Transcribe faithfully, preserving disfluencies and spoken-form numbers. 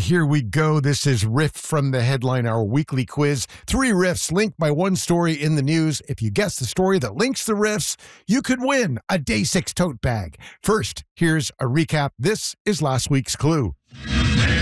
here we go. This is Riff from the Headline, our weekly quiz. Three riffs linked by one story in the news. If you guess the story that links the riffs, you could win a Day six tote bag. First, here's a recap. This is last week's clue.